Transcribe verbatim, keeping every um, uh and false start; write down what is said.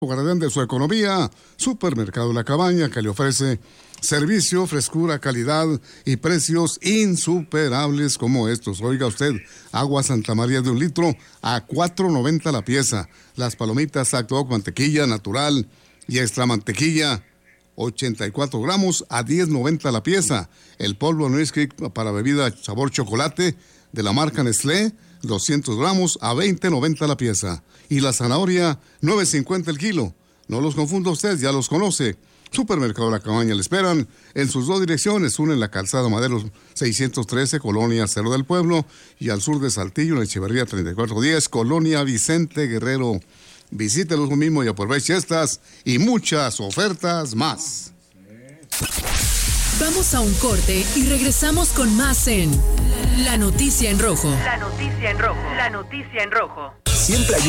guardián de su economía, Supermercado La Cabaña, que le ofrece servicio, frescura, calidad y precios insuperables como estos. Oiga usted, agua Santa María de un litro a cuatro noventa la pieza. Las palomitas Acto mantequilla natural y extra mantequilla, ochenta y cuatro gramos a diez noventa la pieza. El polvo Nesquik para bebida sabor chocolate de la marca Nestlé, doscientos gramos a veinte noventa la pieza. Y la zanahoria, nueve cincuenta el kilo. No los confunda usted, ya los conoce. Supermercado La Cabaña le esperan en sus dos direcciones, una en la calzada Madero seiscientos trece, Colonia Cerro del Pueblo, y al sur de Saltillo, en Echeverría treinta y cuatro diez, Colonia Vicente Guerrero. Visítelos mismo y aproveche estas y muchas ofertas más. Vamos a un corte y regresamos con más en La Noticia en Rojo. La Noticia en Rojo. La Noticia en Rojo. Siempre hay